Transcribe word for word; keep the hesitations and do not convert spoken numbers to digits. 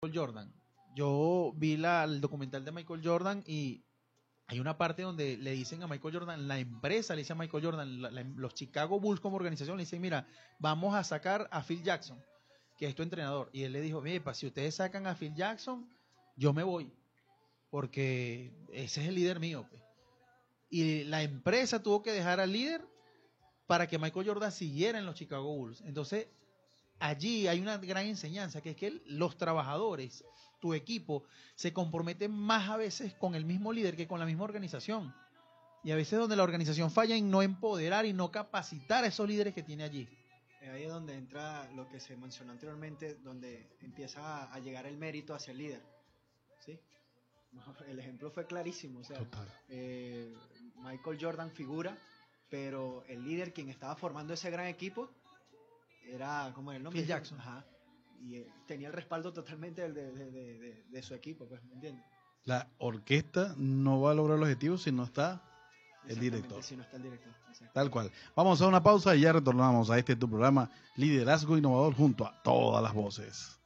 Jordan. Yo vi la, el documental de Michael Jordan y hay una parte donde le dicen a Michael Jordan, la empresa le dice a Michael Jordan, la, la, los Chicago Bulls como organización le dicen, mira, vamos a sacar a Phil Jackson, que es tu entrenador. Y él le dijo, mire, si ustedes sacan a Phil Jackson, yo me voy, porque ese es el líder mío. Pues. Y la empresa tuvo que dejar al líder para que Michael Jordan siguiera en los Chicago Bulls. Entonces, allí hay una gran enseñanza, que es que los trabajadores, tu equipo, se comprometen más a veces con el mismo líder que con la misma organización. Y a veces donde la organización falla en no empoderar y no capacitar a esos líderes que tiene allí. Ahí es donde entra lo que se mencionó anteriormente, donde empieza a llegar el mérito hacia el líder. ¿Sí? El ejemplo fue clarísimo. O sea, eh, Michael Jordan figura, pero el líder, quien estaba formando ese gran equipo, era, ¿cómo era el nombre? Phil Jackson. Ajá. Y eh, tenía el respaldo totalmente de, de, de, de, de su equipo, pues, ¿me entiendes? La orquesta no va a lograr el objetivo si no está el director. Si no está el director. Tal cual. Vamos a una pausa y ya retornamos a este tu programa Liderazgo Innovador junto a todas las voces.